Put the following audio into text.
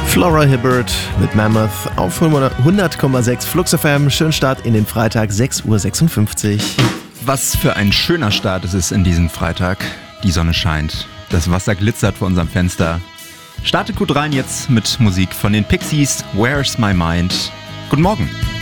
Flora Hibbert mit Mammoth auf 100,6 Flux FM. Schönen Start in den Freitag, 6:56 Uhr. Was für ein schöner Start es ist in diesem Freitag. Die Sonne scheint, das Wasser glitzert vor unserem Fenster. Startet gut rein jetzt mit Musik von den Pixies, Where's My Mind. Guten Morgen.